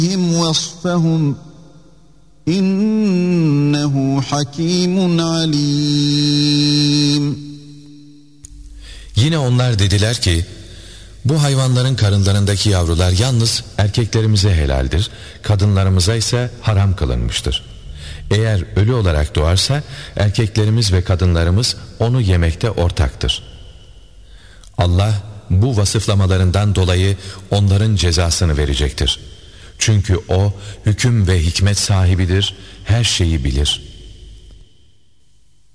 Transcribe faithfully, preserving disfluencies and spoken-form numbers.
وَصْفَهُمْ İnnehu hakimun alim. Yine onlar dediler ki, bu hayvanların karınlarındaki yavrular yalnız erkeklerimize helaldir, kadınlarımıza ise haram kılınmıştır. Eğer ölü olarak doğarsa erkeklerimiz ve kadınlarımız onu yemekte ortaktır. Allah bu vasıflamalarından dolayı onların cezasını verecektir. Çünkü o hüküm ve hikmet sahibidir, her şeyi bilir.